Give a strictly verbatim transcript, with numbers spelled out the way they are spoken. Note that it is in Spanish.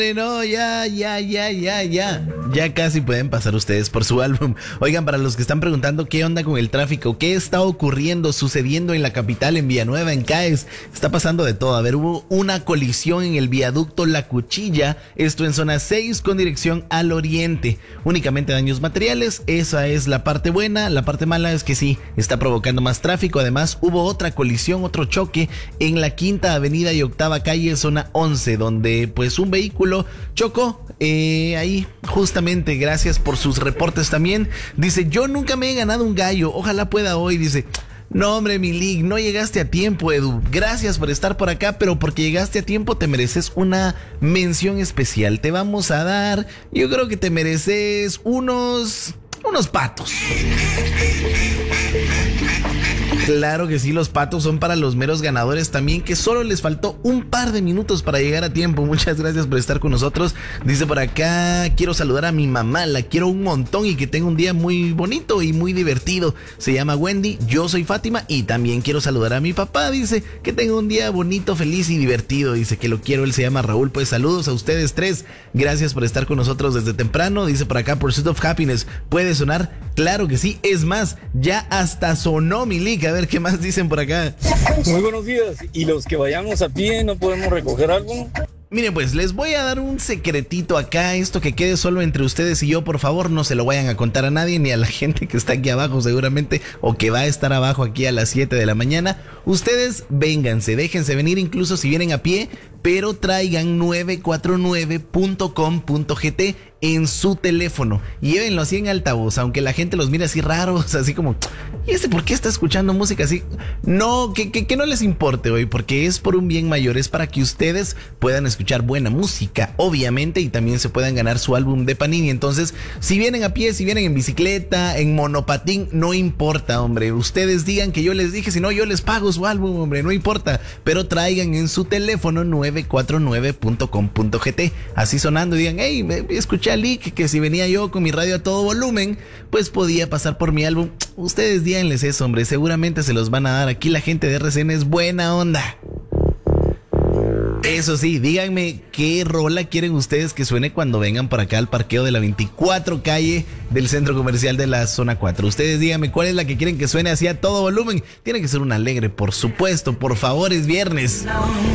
No, ya, ya, ya, ya, ya. Ya casi pueden pasar ustedes por su álbum. Oigan, para los que están preguntando qué onda con el tráfico, qué está ocurriendo, sucediendo en la capital, en Villanueva, en Cáez, está pasando de todo. A ver, hubo una colisión en el viaducto La Cuchilla, esto en zona seis con dirección al oriente. Únicamente daños materiales, esa es la parte buena. La parte mala es que sí, está provocando más tráfico. Además, hubo otra colisión, otro choque en la Quinta Avenida y Octava Calle, zona once, donde pues un vehículo chocó eh, ahí justamente. Gracias por sus reportes también. Dice, yo nunca me he ganado un gallo, ojalá pueda hoy. Dice, no hombre Milik, no llegaste a tiempo, Edu, gracias por estar por acá, pero porque llegaste a tiempo te mereces una mención especial. Te vamos a dar, yo creo que te mereces unos unos patos. Claro que sí, los patos son para los meros ganadores también, que solo les faltó un par de minutos para llegar a tiempo. Muchas gracias por estar con nosotros. Dice por acá, quiero saludar a mi mamá, la quiero un montón y que tenga un día muy bonito y muy divertido. Se llama Wendy, yo soy Fátima y también quiero saludar a mi papá. Dice que tenga un día bonito, feliz y divertido. Dice que lo quiero, él se llama Raúl. Pues saludos a ustedes tres, gracias por estar con nosotros desde temprano. Dice por acá, Pursuit of Happiness, ¿puede sonar? Claro que sí, es más, ya hasta sonó Milik. A ver qué más dicen por acá. Muy buenos días. ¿Y los que vayamos a pie no podemos recoger algo? Miren, pues les voy a dar un secretito acá, esto que quede solo entre ustedes y yo, por favor, no se lo vayan a contar a nadie, ni a la gente que está aquí abajo seguramente, o que va a estar abajo aquí a las siete de la mañana. Ustedes vénganse, déjense venir incluso si vienen a pie, pero traigan nueve cuatro nueve punto com punto gt en su teléfono. Llévenlo así en altavoz, aunque la gente los mire así raros, así como, ¿y este por qué está escuchando música así? No, que, que, que no les importe hoy, porque es por un bien mayor, es para que ustedes puedan escuchar buena música, obviamente, y también se puedan ganar su álbum de Panini. Entonces, si vienen a pie, si vienen en bicicleta, en monopatín, no importa, hombre. Ustedes digan que yo les dije, si no, yo les pago su álbum, hombre, no importa. Pero traigan en su teléfono nueve cuatro nueve punto com punto gt, así sonando, y digan, hey, me escuché a Lick, que si venía yo con mi radio a todo volumen, pues podía pasar por mi álbum. Ustedes díganles eso, hombre, seguramente se los van a dar. Aquí la gente de R C N es buena onda. Eso sí, díganme qué rola quieren ustedes que suene cuando vengan por acá al parqueo de la veinticuatro calle del centro comercial de la zona cuatro. Ustedes díganme cuál es la que quieren que suene así a todo volumen. Tiene que ser una alegre, por supuesto, por favor, es viernes.